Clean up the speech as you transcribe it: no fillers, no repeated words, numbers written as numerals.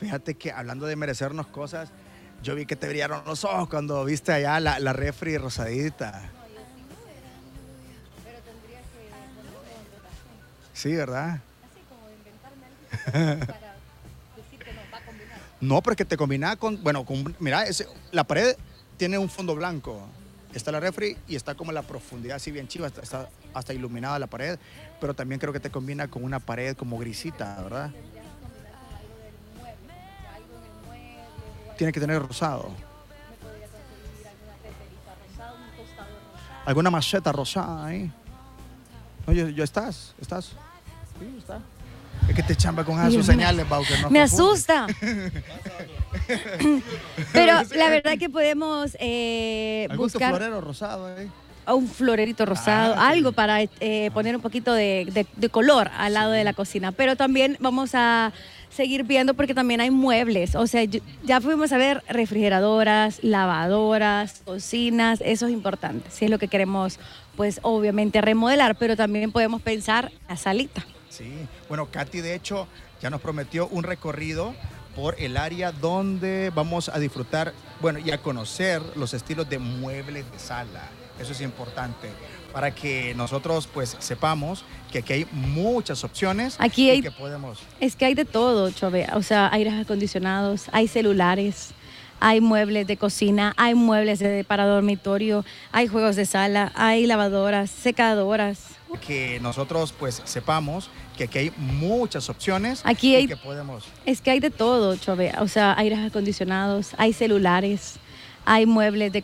Fíjate que hablando de merecernos cosas, yo vi que te brillaron los ojos cuando viste allá la refri rosadita. Sí, ¿verdad? No, porque te combina con, bueno, mira, la pared tiene un fondo blanco. Está la refri y está como la profundidad así bien chiva, está hasta iluminada la pared, pero también creo que te combina con una pared como grisita, ¿verdad? Tiene que tener rosado. ¿Alguna maceta rosada ahí? Oye, ¿ya estás? Sí, está. Es que te chamba con sus señales, Bau, que no me confunde. asusta. Pero la verdad que podemos buscar florero rosado ahí. un florerito rosado, algo para poner un poquito de color al lado de la cocina. Pero también vamos a seguir viendo porque también hay muebles. O sea, ya fuimos a ver refrigeradoras, lavadoras, cocinas. Eso es importante. Si es lo que queremos, pues obviamente remodelar, pero también podemos pensar la salita. Sí, bueno, Katy de hecho ya nos prometió un recorrido por el área donde vamos a disfrutar, bueno, y a conocer los estilos de muebles de sala. Eso es importante para que nosotros pues sepamos que aquí hay muchas opciones aquí hay, y que podemos... Es que hay de todo, Chove. O sea, aires acondicionados, hay celulares, hay muebles de cocina, hay muebles para dormitorio, hay juegos de sala, hay lavadoras, secadoras. Que nosotros pues sepamos que aquí hay muchas opciones aquí y que podemos... Es que hay de todo, Chove. O sea, aires acondicionados, hay celulares, hay muebles de